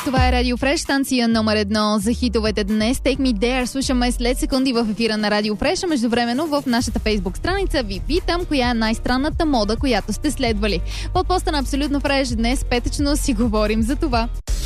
Това е Radio Fresh, станция номер 1 за хитовете днес. Take Me There слушаме след секунди в ефира на Radio Fresh, а междувременно в нашата Facebook страница ви питам коя е най-странната мода, която сте следвали. Под поста на Абсолютно Fresh днес петъчно си говорим за това.